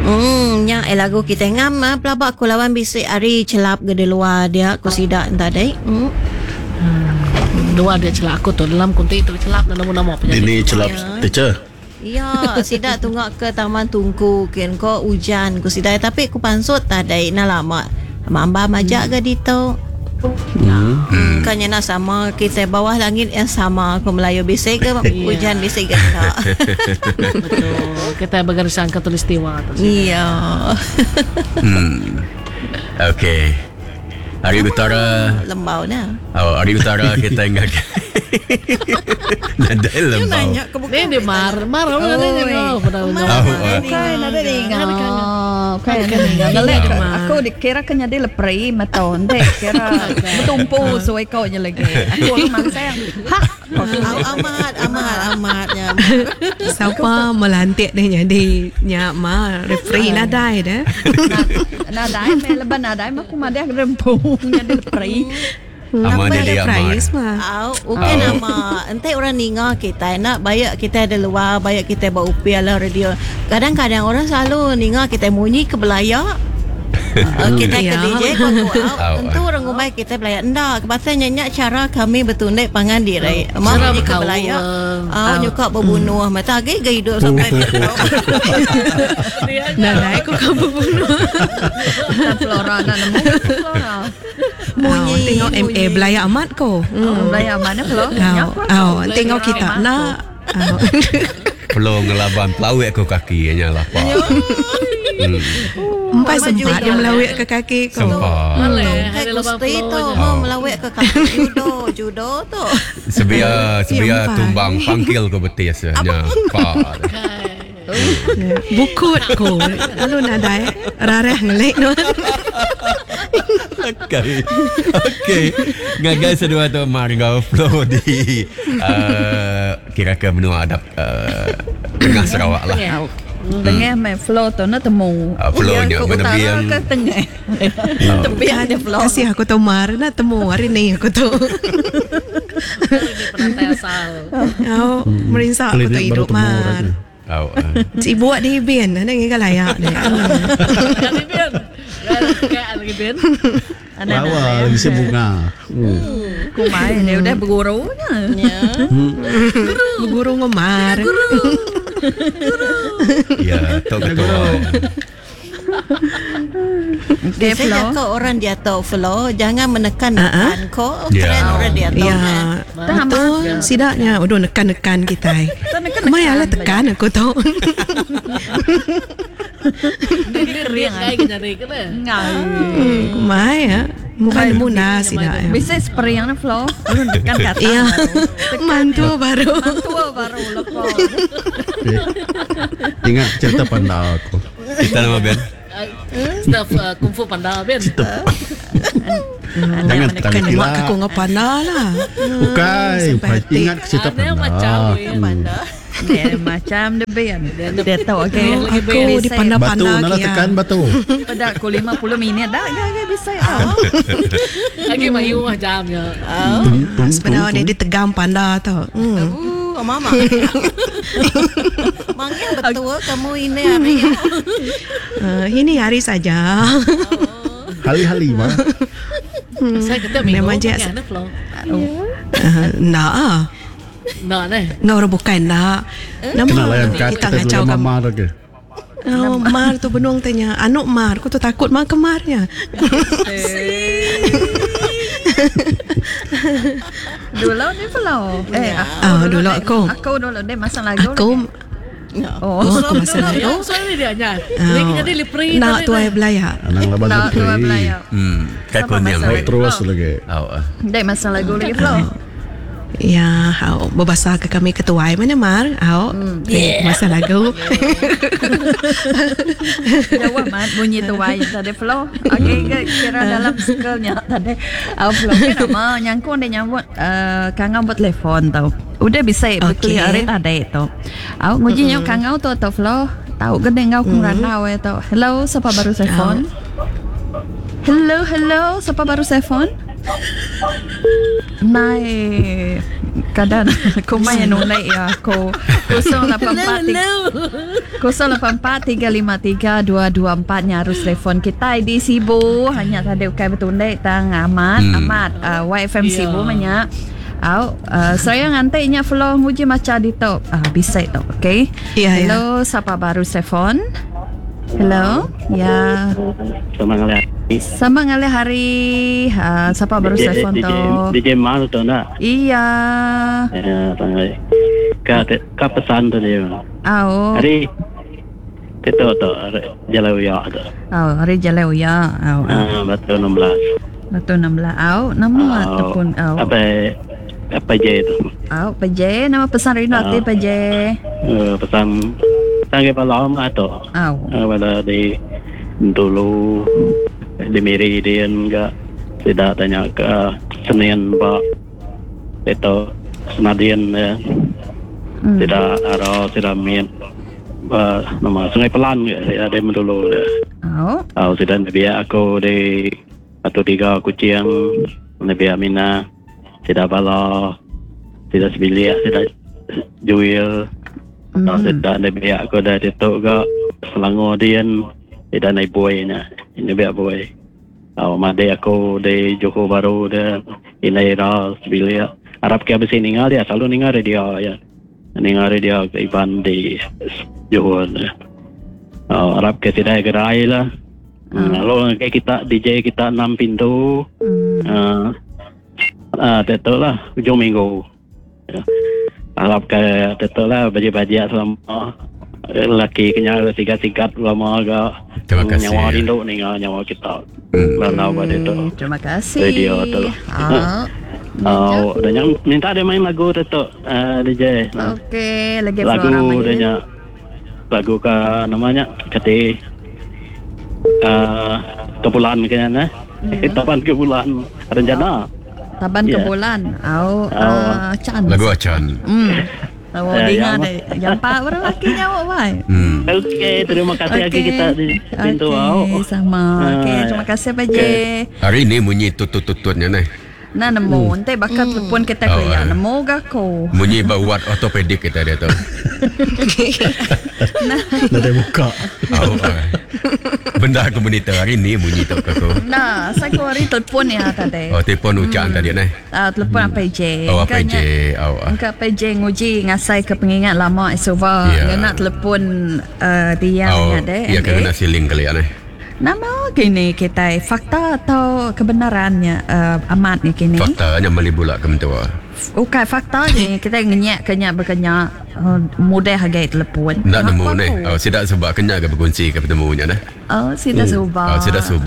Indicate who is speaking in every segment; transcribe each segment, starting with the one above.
Speaker 1: Nya lagu kita ngam pelabak aku lawan bisik hari celap gede luar dia aku sidak entah dai.
Speaker 2: Dua dia celak aku tu dalam kunti itu celap dalam nama apa
Speaker 3: Ini celap teacher.
Speaker 1: Ya, sidak tunggak ke Taman Tungku ken ko hujan ku sidak tapi aku pansut tak dai na lama. Mamba majak ke dito. Kanya nak sama kita bawah langit yang sama aku Melayu bisik ke hujan bisik ke tak.
Speaker 2: Betul. Kita bergarisan khatulistiwa.
Speaker 1: Iya.
Speaker 3: Okey. Hari utara
Speaker 1: lembau dah.
Speaker 3: Hari utara kita ingat. Nada lembau.
Speaker 1: Nanya ke bukan.
Speaker 2: Dia marah nanya pada
Speaker 4: Kan ada dengar. Aku dikira kena dia lepri maton dek kira bertumpu suai kau nya lagi. Aku memang sayang.
Speaker 1: Amat ya.
Speaker 5: Siapa melantik dia jadi nya referee nadai dah.
Speaker 4: Nadai me leban nadai aku mah dia rempung nya lepri.
Speaker 3: Ama dia
Speaker 5: prize
Speaker 3: amat.
Speaker 5: mah.
Speaker 1: Okey nama. Ente orang ninga kita nak bayar kita ada luar, bayar kita bawa upiah lah radio. Kadang-kadang orang selalu ninga kita munyi ke belaya. Kita ke DJ tentu orang rumah kita belaya endak kepasal nyanyak cara kami bertunduk pangan diri mau pergi ke belaya nyuka berbunuh mata gay hidup sampai
Speaker 5: Nadai aku kau berbunuh.
Speaker 4: Flora nak nemu Flora.
Speaker 5: Munyi tengok MA belaya amat ko.
Speaker 4: Belaya mana Flora?
Speaker 5: Tengok kita nak.
Speaker 3: Perlu ngelaban pelawik ke kaki hanya lapar.
Speaker 5: Empat sempat dia melawik ke kaki ko.
Speaker 3: Sempat.
Speaker 1: Kayak gusti tu mau melawik ke kaki judo tu
Speaker 3: Sebiar tumbang pangkil ke betis hanya.
Speaker 5: Bukut ko. Lalu nadai rareh ngelik no.
Speaker 3: Okey. Ngagai sedua tu marga flow di kira-kira benua adap tengah Sarawak lah.
Speaker 4: Tengah main flow tu nak temu.
Speaker 3: Flownya
Speaker 4: utara ke tengah. Tepi ada flow.
Speaker 5: Kasih aku tahu mar nak temu hari ni aku tahu.
Speaker 2: Penantai asal.
Speaker 5: Merinsak aku tu hidup mar. Si buat di bin ada ngin layak dia.
Speaker 2: Kayak lagi Ben.
Speaker 6: Bawa lagi bunga.
Speaker 4: Ku main dia udah bergurunya.
Speaker 5: Guru ngomar.
Speaker 3: Ya, ketua.
Speaker 1: Biasanya kau orang dia tahu flow jangan menekan kau trend orang dia tahu
Speaker 5: betul sidaknya udah nekan kita Maya lah tekan aku tahu
Speaker 2: Dia kayak nyari kena.
Speaker 5: Maya bukan muna sidaknya
Speaker 4: Bisa seperti yang flow tekan kata
Speaker 5: iya mantu baru
Speaker 4: lepas.
Speaker 6: Ingat cerita panda aku.
Speaker 3: Kita nama Ben.
Speaker 2: Staff kungfu panda Ben.
Speaker 6: Jangan tekan
Speaker 5: kan
Speaker 6: kira.
Speaker 5: mak aku ngapana lah
Speaker 6: Bukan, ingat cerita
Speaker 2: Ada macam
Speaker 6: panda.
Speaker 4: Dia macam dia Ben. Dia tahu okey.
Speaker 5: aku di
Speaker 6: Batu
Speaker 5: panda-panda
Speaker 6: nak tekan batu.
Speaker 4: Pada aku 50 minit dah bisa.
Speaker 2: Lagi mayu jamnya.
Speaker 5: sebenarnya dia ditegam panda tau
Speaker 1: mama manggil betul kamu ini hari
Speaker 5: ini hari saja
Speaker 6: Hali-hali mah.
Speaker 2: Saya kata minggu
Speaker 5: memang je
Speaker 2: mana flow.
Speaker 5: nak
Speaker 2: Nak ni.
Speaker 5: orang bukan nak
Speaker 6: Kenal lah yang kat
Speaker 5: kita
Speaker 6: kita
Speaker 5: ngacau
Speaker 6: dulu
Speaker 5: kamu
Speaker 6: mama tu ke.
Speaker 5: Mar tu benuang tanya Anuk Mar aku tu takut mar kemarnya
Speaker 4: Dulu ni flow.
Speaker 5: dulu aku
Speaker 4: dulu dia masa lagu.
Speaker 5: aku aku masa lalu
Speaker 2: Yang soalnya dia hanya. Dia kena dia lipri.
Speaker 5: nak tuai belaya
Speaker 6: Anang laban
Speaker 4: Tak
Speaker 6: tu.
Speaker 4: dua belayar.
Speaker 3: Kayak kau yang
Speaker 6: Terus lagi.
Speaker 4: Dia masa lagu lagi flow.
Speaker 5: ya hau berbahasa ke kami ketuai mana Mar hau masa lagu
Speaker 4: Jawab mat bunyi tu wai tadi flow. Okey kira dalam circle-nya tadi. Flow kan nama nyangkut dia nyambut kangau buat telefon tau. Udah bisa berkeliaran tadi tu. Ngujinya kangau tu atau flow. Tahu gede ngau kurang tahu tu. Hello siapa baru telefon? Hello siapa baru telefon? Nai kadang aku main nolak ya aku 084 harus telefon kita di Sibu hanya tadi ukai betul tang amat YFM Sibu banyak. Saya ngantiknya flow muji macam di tu bisa tu, okay? Hello, siapa baru telefon? Hello, ya. Selamat hari. Siapa baru telefon tu?
Speaker 7: DJ Mal tu nak?
Speaker 4: Iya.
Speaker 7: Kau pesan tu dia. Hari itu tu Jalan Uya tu.
Speaker 4: Hari Jalan Uya.
Speaker 7: Betul 16.
Speaker 4: Betul 16. Nama ataupun
Speaker 7: apa je tu?
Speaker 4: PJ nama pesan Rino aktif PJ.
Speaker 7: Pesan sangat malam atau? Pada di dulu di Miri dia enggak tidak tanya ke Senin Pak itu Senadian tidak ada tidak min nama Sungai Pelan ada dulu sudah biar aku di atau 3 kucing biar Mina tidak bala tidak sebilik tidak jual tidak biar aku dah itu ke Selangor dia tidak naik boynya ini biar boy made aku di Johor Bahru dia ini ras sebilik Arab ke habis ningal dia selalu ningal dia ya ningal dia ke Iban di Johor Arab ke tidak gerai lah lalu kita DJ kita 6 pintu tetul lah hujung minggu Arab ke tetul lah baju-baju selama lelaki kenyal sikat-sikat lama agak nyawa rindu ningal nyawa kita berenau pada itu
Speaker 4: terima kasih
Speaker 7: radio tu dan yang minta dia main lagu tetul DJ
Speaker 4: okey lagi
Speaker 7: lagu dia lagu ke namanya kati kebulan kayaknya taban kebulan rencana
Speaker 4: taban kebulan Chan
Speaker 3: lagu Chan
Speaker 4: dengar deh yang pak berlaki nyawa wai
Speaker 7: okey terima kasih lagi kita di pintu
Speaker 4: sama okey terima kasih Pak J
Speaker 3: hari ini bunyi tutut-tututnya nih
Speaker 4: nemu nanti bakal telepon kita ke nemu gak ko
Speaker 3: bunyi buat ortopedik kita dia tu
Speaker 6: Nanti buka
Speaker 3: benda komunitas hari ni bunyi tu aku
Speaker 4: saya hari telepon ya tadi
Speaker 3: telepon ucapan tadi nih
Speaker 4: telepon PJ
Speaker 3: PJ
Speaker 4: angkat PJ nguji ngasai ke pengingat lama esova nak telepon dia deh
Speaker 3: ya kena siling kali ya nih
Speaker 4: nama kini kita fakta atau kebenarannya amat ni kini
Speaker 3: faktanya melibulak kementua
Speaker 4: okay fakta ni kita ngenyak berkenyak mudah harga telepon
Speaker 3: nak nemu ni sidak sebab kenyak ke berkunci ke bertemunya dah
Speaker 4: sidak subah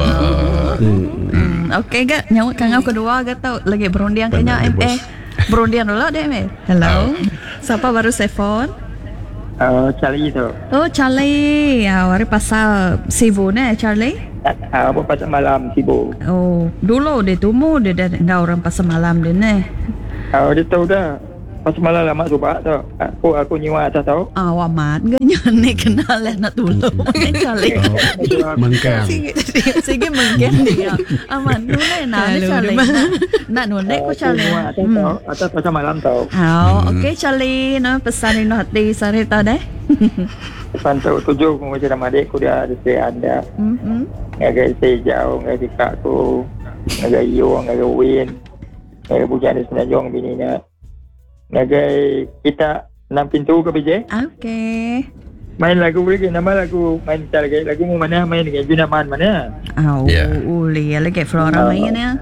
Speaker 4: okey gak nyawa kangau kedua gak tau lagi berundian kenyak berundian dulu deh hello siapa baru telefon
Speaker 7: Charlie tu
Speaker 4: Charlie hari pasal sibuk ni Charlie
Speaker 7: apa pasal malam sibuk
Speaker 4: dulu dia tumu dia dah enggak orang pasal malam dia ni
Speaker 7: dia tahu dah pasal malam lama subak tu aku nyiwa atas tahu
Speaker 4: wamat ganya ni kenal lah nak tolong Charlie
Speaker 6: mengkam
Speaker 4: sige mengkam dia aman nolak nak Charlie nak nolak ko Charlie
Speaker 7: atas pasal malam tahu
Speaker 4: okey Charlie no pesan ino hati sare ta deh
Speaker 7: pesan tu tujuh ko macam adik ku dia ada anda ngagai sejauh ngagai kakku ngagai yo ngagai win ngagai bujan di senajong bininya ngagai kita 6 pintu ke BJ
Speaker 4: okey
Speaker 7: main lagu lagi nama lagu main lagi lagu mana main dengan Junaman mana
Speaker 4: uli lagi Flora main ya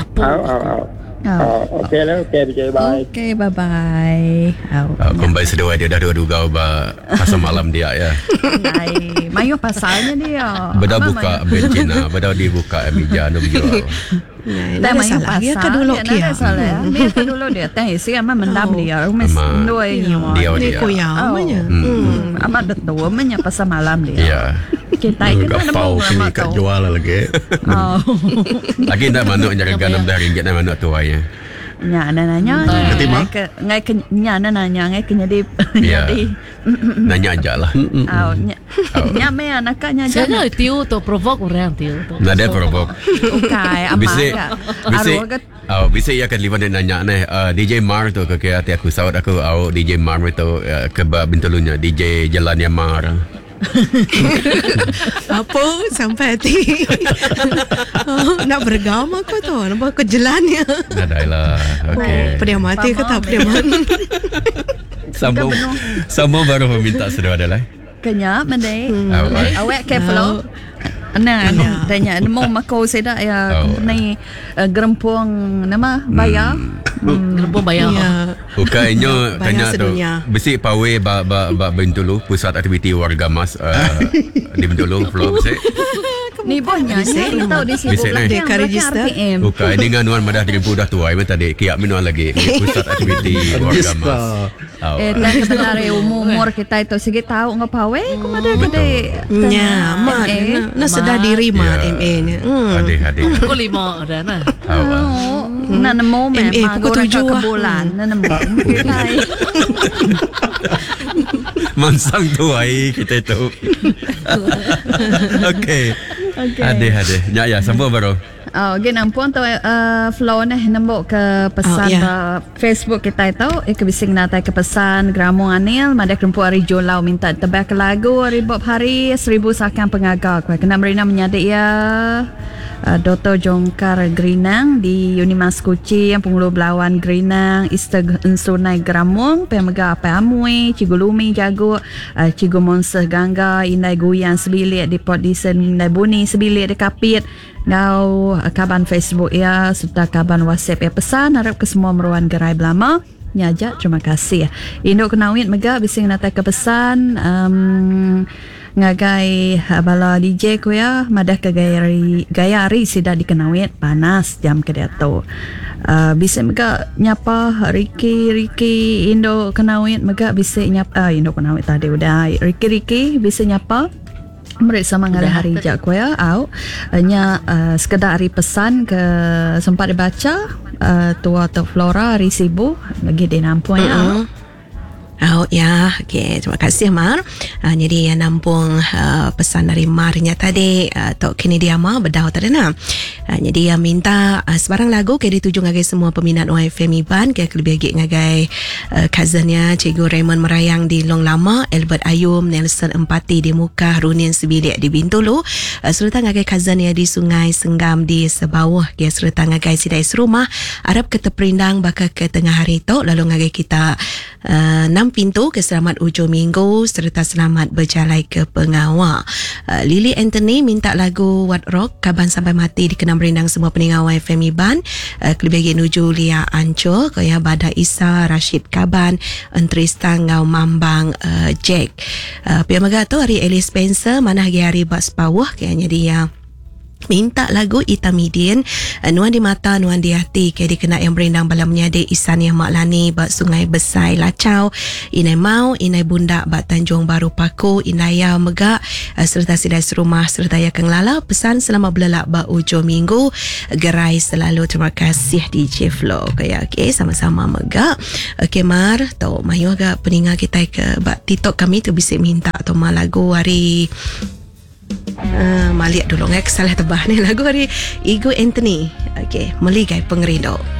Speaker 7: okey lah okey BJ bye
Speaker 4: okey bye bye
Speaker 3: kembali sedua dia dah duga pasal malam dia ya
Speaker 4: mayu pasalnya dia
Speaker 3: beda buka bencina beda dibuka meja no video
Speaker 4: dah mayu pasal dia dulu dia salah dia dulu dia tang isi ama mendam dia mes doi
Speaker 3: dia
Speaker 5: namanya
Speaker 4: amat betul namanya pasal malam dia
Speaker 3: ya
Speaker 4: kita itu
Speaker 6: pau sini kat jual lagi
Speaker 3: lagi nak manuk jaga RM6 nak manuk tu ya
Speaker 4: Nya nanya. Ngai ke nya nanya ngai ke nyadi.
Speaker 3: Nanya aja lah.
Speaker 4: Nya me anaknya aja.
Speaker 2: Saya tiu to provoke orang tiu.
Speaker 3: Nada provoke.
Speaker 4: Okay,
Speaker 3: bisa ia kan liwan nanya DJ Mar tu ke hati aku sawat aku DJ Mar tu ke Bintulunya DJ Jalan yang Mar.
Speaker 5: Apa sampai hati nak bergama kau tu nampak ke jalannya.
Speaker 3: Ada lah. Okay.
Speaker 5: Pediam mati ke tak pediam mati.
Speaker 3: Sambung baru meminta sudah ada lah.
Speaker 4: Kenya mendai. Awak careful. Nah, tanya mau makau seda ya company gerempong nama bayar.
Speaker 2: Gerempong bayar.
Speaker 3: Ukainya tanya tu. Besi pawe ba Bintulu pusat aktiviti warga mas di Bintulu flow besi.
Speaker 4: Ni bonya ni tahu di situ
Speaker 5: dekat register.
Speaker 3: Ukai dengan nuan madah 30 dah tua memang tadi kiak minuan lagi pusat aktiviti warga mas.
Speaker 4: Dan sebenarnya umur kita itu segi tahu ngapawe kepada gede.
Speaker 5: Ya, mana sedar diri mah MA nya.
Speaker 3: Adik.
Speaker 2: Pukul 5 dah nah.
Speaker 4: Nak nemu memang
Speaker 5: pukul 7
Speaker 4: ke bulan. Nak nemu.
Speaker 3: Mansang tu ai kita itu. Okey. Adik. Ya, sambung baru.
Speaker 4: Ginampun tu flow ni nembok ke pesan Facebook kita itu ke bising natai ke pesan Gramo Anil Madak Rempu Ari Jolau minta tebak lagu Ari Bob Hari 1000 sakan pengagak kena merina menyadik ya Dr. Jongkar Grinang di Unimas Kuci yang Pengulu Belawan Grinang Istag Unsunai Gramong Pemega Apa Amui Cigu Lumi Jago Cigu Monseh Gangga Indai Guyan Sebilik di Port Disen Indai Buni Sebilik di Kapit Ngau kaban Facebook ya serta kaban WhatsApp ya pesan harap ke semua meruan gerai belama nyaja terima kasih Induk kenawit mega bising natai ke pesan ngagai bala DJ ko ya madah ke gaya hari sida dikenawit panas jam ke dato bisa mega nyapa Ricky Indo kenawit mega bisa nyapa Indo kenawit tadi udah Ricky bisa nyapa mereka mengalah hari jak ko ya nya sekedar hari pesan ke sempat dibaca tua atau Flora hari sibuk lagi di nampung ya. Okay, terima kasih Mar. Jadi nampung pesan dari Marnya tadi tok kini dia mah bedah tadi nah. Jadi minta sebarang lagu ke dituju ngagai semua peminat OFM Iban ke lebih lagi ngagai cousinnya Cikgu Raymond Merayang di Long Lama, Albert Ayum, Nelson Empati di Muka, Runin Sebilik di Bintulu, serta ngagai cousinnya di Sungai Senggam di Sebawah, ke serta ngagai Sidai Serumah, Arab ke Teperindang bakal ke tengah hari tu lalu ngagai kita 6 pintu ke selamat ujung minggu serta selamat berjalan ke pengawal. Lily Anthony minta lagu What Rock kaban sampai mati dikenang berindang semua peninggawan FM Iban. Kelebih nuju Lia Ancur kaya Bada Isa Rashid Kaban Entristang Ngau Mambang Jack. Pihak Magato hari Ellie Spencer mana hari Bas Pawah kayaknya dia minta lagu Itamidin Nuan di Mata Nuan di Hati kaya dikena yang berindang balamnya di Isan yang Maklani bak Sungai Besai Lacau Inai Mau Inai Bunda bak Tanjung Baru Paku Inaya Megak serta Sidai Serumah serta Yakang Lala pesan selama belelak bak ujung minggu gerai selalu terima kasih DJ Flow kaya okay, sama-sama Megak okay, Mar tau mayu agak peningat kita ke bak TikTok kami tu bisa minta atau lagu hari Maliak dulu nggak salah tebah ni lagu hari Igu Anthony. Okay, meligai pengerindo.